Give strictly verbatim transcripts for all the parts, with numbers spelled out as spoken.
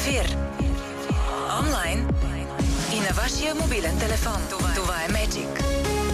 ефир. Онлайн и на вашия мобилен телефон. Това, Това е Magic.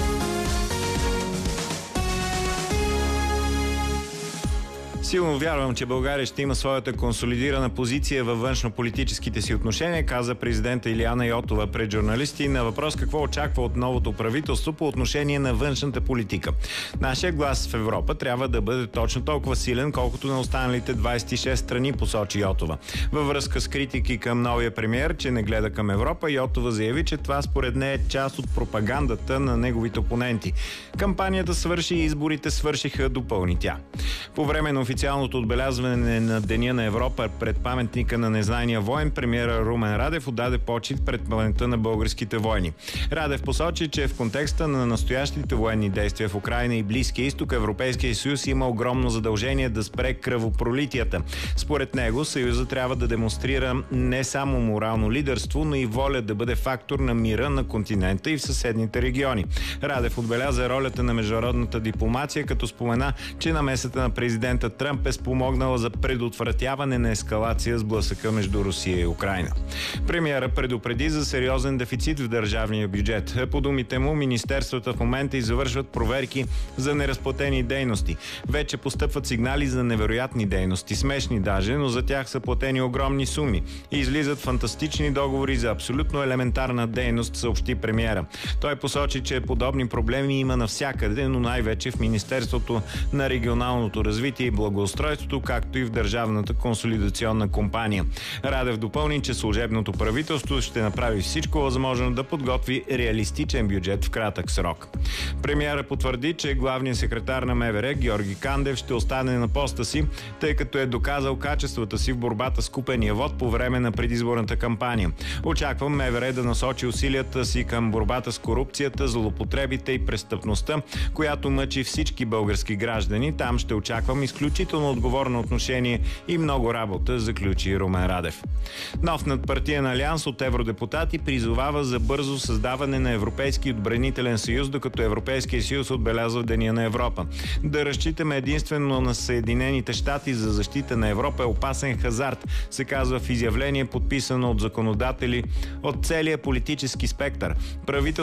Силно вярвам, че България ще има своята консолидирана позиция във външно-политическите си отношения, каза президента Илияна Йотова пред журналисти на въпрос какво очаква от новото правителство по отношение на външната политика. Нашия глас в Европа трябва да бъде точно толкова силен, колкото на останалите двадесет и шест страни, посочи Йотова. Във връзка с критики към новия премиер, че не гледа към Европа, Йотова заяви, че това според нея е част от пропагандата на неговите опоненти. Кампанията свърши и изборите свършиха, допълни тя. По време на официалното отбелязване на Деня на Европа пред паметника на незнайния воин, премиера Румен Радев отдаде почит пред паметта на българските войни. Радев посочи, че в контекста на настоящите военни действия в Украйна и Близкия изток, Европейския съюз има огромно задължение да спре кръвопролитията. Според него, Съюзът трябва да демонстрира не само морално лидерство, но и воля да бъде фактор на мира на континента и в съседните региони. Радев отбеляза ролята на международната дипломация, като спомена, че намесата на президента Тръмп е спомогнала за предотвратяване на ескалация с блъсъка между Русия и Украйна. Премиера предупреди за сериозен дефицит в държавния бюджет. По думите му, министерствата в момента извършват проверки за неразплатени дейности. Вече постъпват сигнали за невероятни дейности, смешни даже, но за тях са платени огромни суми. И излизат фантастични договори за абсолютно елементарна дейност, съобщи премиера. Той посочи, че подобни проблеми има навсякъде, но най-вече в Министерството на регионалното развитие и благоустройството, както и в Държавната консолидационна компания. Радев допълни, че служебното правителство ще направи всичко възможно да подготви реалистичен бюджет в кратък срок. Премиера потвърди, че главният секретар на МВР Георги Кандев ще остане на поста си, тъй като е доказал качествата си в борбата с купения вот по време на предизборната кампания. Очаквам МВР да насочи усилията си към борбата с корупцията, злоупотребите и престъпността, която мъчи всички български граждани. Там ще очаквам изключително отговорно отношение и много работа, заключи Румен Радев. Нов надпартиен алианс от евродепутати призовава за бързо създаване на Европейски отбранителен съюз, докато Европейския съюз отбелязва Деня на Европа. Да разчитаме единствено на Съединените щати за защита на Европа е опасен хазарт, се казва в изявление, подписано от законодатели от целия политически спектър. Правителството